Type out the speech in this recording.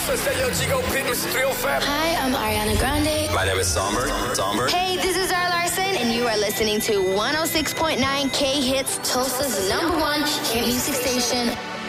Hi, I'm Ariana Grande. My name is Somber. Hey, this is Zara Larson, and you are listening to 106.9 K Hits, Tulsa's #1 hit music station.